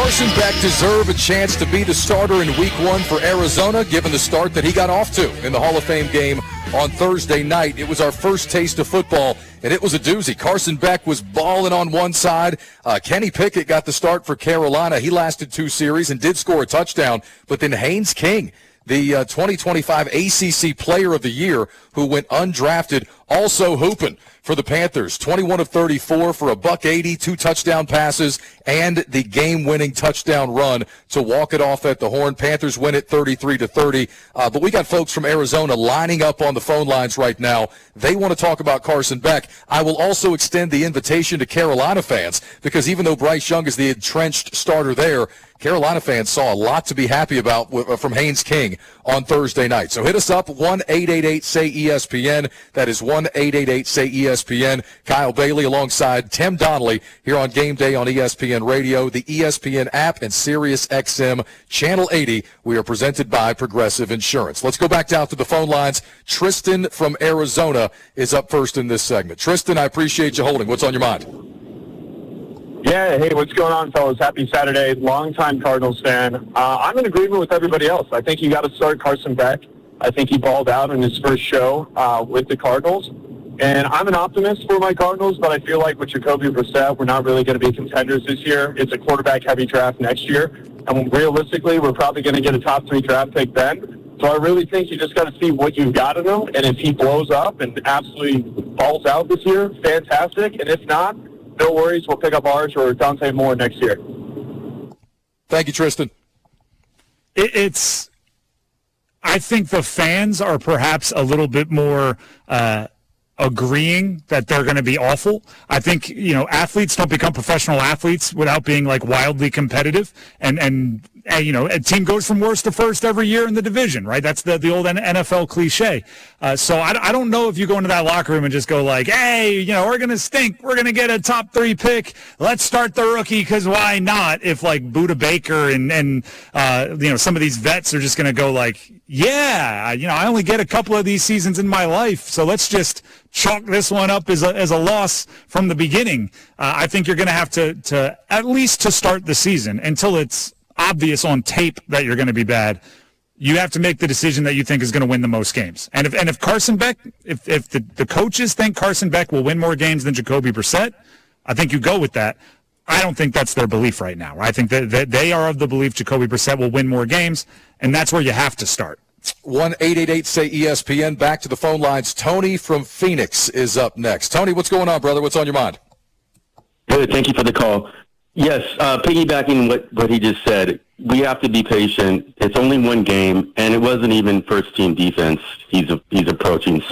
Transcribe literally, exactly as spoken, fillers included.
Carson Beck deserve a chance to be the starter in week one for Arizona, given the start that he got off to in the Hall of Fame game on Thursday night? It was our first taste of football, and it was a doozy. Carson Beck was balling on one side. Uh, Kenny Pickett got the start for Carolina. He lasted two series and did score a touchdown. But then Haynes King, the uh, twenty twenty-five A C C Player of the Year, who went undrafted, also hooping for the Panthers. twenty-one of thirty-four for a buck eighty, two touchdown passes, and the game-winning touchdown run to walk it off at the Horn. Panthers win it thirty-three to thirty. Uh, but we got folks from Arizona lining up on the phone lines right now. They want to talk about Carson Beck. I will also extend the invitation to Carolina fans, because even though Bryce Young is the entrenched starter there, Carolina fans saw a lot to be happy about from Haynes King on Thursday night. So hit us up, one eight eight eight say E S P N. That is one eight eight eight say E S P N. Kyle Bailey alongside Tim Donnelly here on Game Day on E S P N Radio, the E S P N app, and Sirius X M Channel eighty. We are presented by Progressive Insurance. Let's go back down to the phone lines. Tristan from Arizona is up first in this segment. Tristan, I appreciate you holding. What's on your mind? Yeah, hey, what's going on, fellas? Happy Saturday. Longtime Cardinals fan. Uh, I'm in agreement with everybody else. I think you got to start Carson Beck. I think he balled out in his first show uh, with the Cardinals. And I'm an optimist for my Cardinals, but I feel like with Jacoby Brissett, we're not really going to be contenders this year. It's a quarterback-heavy draft next year. And realistically, we're probably going to get a top three draft pick then. So I really think you just got to see what you've got in him. And if he blows up and absolutely balls out this year, fantastic. And if not, no worries, we'll pick up Arch or Dante Moore next year. Thank you, Tristan. It, it's, I think the fans are perhaps a little bit more uh, agreeing that they're going to be awful. I think, you know, athletes don't become professional athletes without being like wildly competitive, and and. You know, a team goes from worst to first every year in the division, right? That's the, the old N F L cliche. Uh, so I, I don't know if you go into that locker room and just go like, hey, you know, we're going to stink. We're going to get a top three pick. Let's start the rookie, because why not? If like Buda Baker and, and uh, you know, some of these vets are just going to go like, yeah, you know, I only get a couple of these seasons in my life, so let's just chalk this one up as a, as a loss from the beginning. Uh, I think you're going to have to, to, at least to start the season, until it's obvious on tape that you're going to be bad, you have to make the decision that you think is going to win the most games. And if and if Carson Beck, if if the, the coaches think Carson Beck will win more games than Jacoby Brissett, I think you go with that. I don't think that's their belief right now. I think that, that they are of the belief Jacoby Brissett will win more games, and that's where you have to start. one eight eight eight say E S P N. Back to the phone lines. Tony from Phoenix is up next. Tony, what's going on, brother? What's on your mind? Good. Thank you for the call. Yes, uh, piggybacking what, what he just said, we have to be patient. It's only one game, and it wasn't even first-team defense he's he's approaching.